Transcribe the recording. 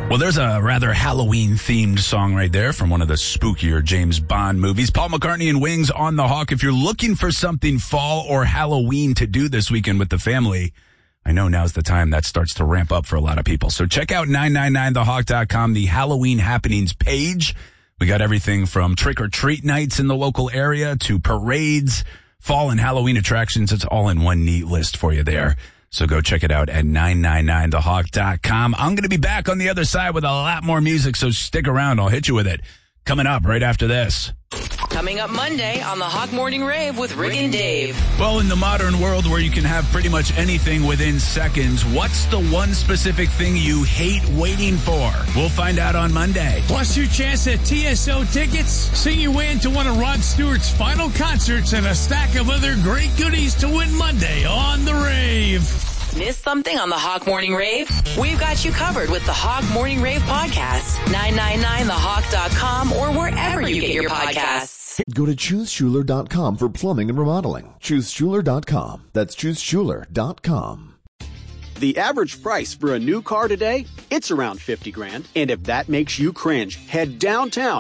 Well, there's a rather Halloween-themed song right there from one of the spookier James Bond movies. Paul McCartney and Wings on the Hawk. If you're looking for something fall or Halloween to do this weekend with the family, I know now's the time that starts to ramp up for a lot of people. So check out 999thehawk.com, the Halloween happenings page. We got everything from trick-or-treat nights in the local area to parades, fall and Halloween attractions. It's all in one neat list for you there. So go check it out at 999thehawk.com. I'm going to be back on the other side with a lot more music, so stick around. I'll hit you with it. Coming up right after this. Coming up Monday on the Hawk Morning Rave with Rick and Dave. Well, in the modern world where you can have pretty much anything within seconds, what's the one specific thing you hate waiting for? We'll find out on Monday. Plus your chance at TSO tickets, sing your way into one of Rod Stewart's final concerts, and a stack of other great goodies to win Monday on the Rave. Miss something on the Hawk Morning Rave? We've got you covered with the Hawk Morning Rave podcast. 999thehawk.com or wherever you get your podcasts. Go to ChooseSchuler.com for plumbing and remodeling. ChooseSchuler.com. That's ChooseSchuler.com. The average price for a new car today, it's around $50,000. And if that makes you cringe, head downtown